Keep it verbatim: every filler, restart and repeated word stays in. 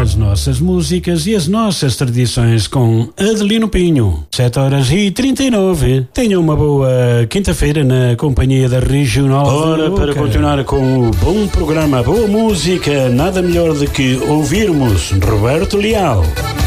as nossas músicas e as nossas tradições com Adelino Pinho. sete horas e trinta e nove. Tenha uma boa quinta-feira na companhia da Regional. Ora, para continuar com o bom programa, boa música, nada melhor do que ouvirmos Roberto Leal.